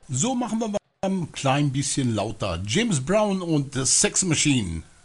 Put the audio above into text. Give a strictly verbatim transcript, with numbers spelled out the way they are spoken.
So machen wir mal ein klein bisschen lauter. James Brown und The Sex Machine.